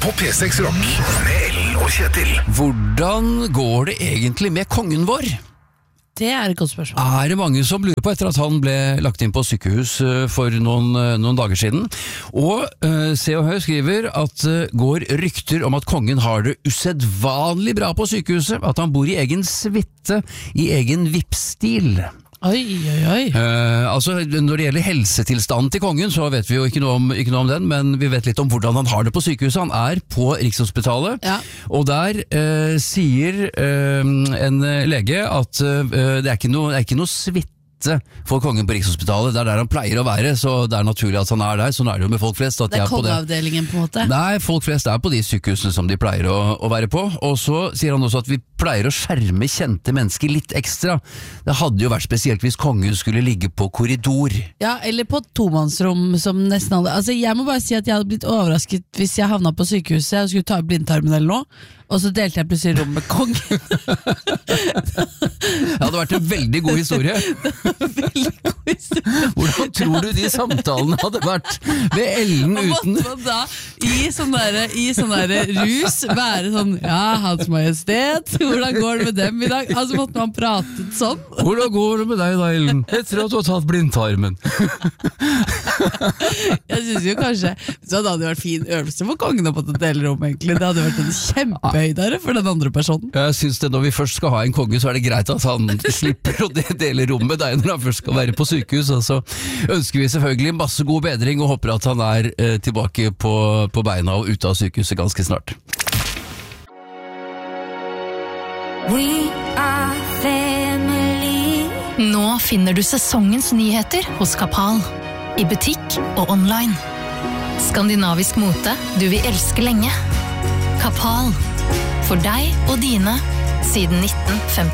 på P6 Rock med Ellen og Kjetil. Hvordan går det egentlig med kongen vår? Det et godt spørsmål. Det mange som lurer på etter at han ble lagt inn på sykehus for noen dager siden. Og Se og Hør skriver at går rykter om at kongen har det usedvanlig bra på sykehuset, at han bor i egen suite, i egen VIP-stil. Oi. Altså når det gjelder helsetilstanden til kongen, så vet vi jo ikke noe om den, men vi vet litt om hvordan han har det på sykehuset. Han på Rikshospitalet, ja. Og der sier en lege at det ikke noe suite for kongen på Rikshospitalet. Det der han pleier å være, så det naturlig at han der. Sånn det jo med folk flest. At det på kongeavdelingen på en måte? Nei, folk flest på de sykehusene som de pleier å være på. Og så sier han også at vi pleier å skjerme kjente mennesker litt ekstra. Det hadde jo vært spesielt hvis kongen skulle ligge på korridor. Ja, eller på tomannsrom som nesten alle. Altså, jeg må bare si at jeg hadde blitt overrasket hvis jeg havna på sykehuset og skulle ta blindtarmen eller noe, og så delte jeg plutselig rom med kongen. Det hadde vært en veldig god historie. Veldig god historie. Hvordan tror du de samtalene hadde vært med Ellen uten? Måtte man da i sånn der rus være sånn, ja, Hans Majestet, hvordan går det med dem i dag? Altså måtte man pratet sånn. Hvordan går det med deg da, Ellen? Etter at du har tatt blindtarmen. Jeg synes jo kanskje så det hadde vært fin øvelse for kongen å få til delerom egentlig. Det hadde vært en kjempehøydere for den andre personen. Jeg synes det når vi først skal ha en konge, så det greit at han slipper å dele rom med deg når han først skal være på sykehus. Og så ønsker vi selvfølgelig masse god bedring og håper at han tilbake på beina og ute av sykehuset ganske snart. We are family. Nå finner du sesongens nyheter hos Kapal. I butikk og online. Skandinavisk mote du vil elske lenge. Kapal. For deg og dine siden 1950.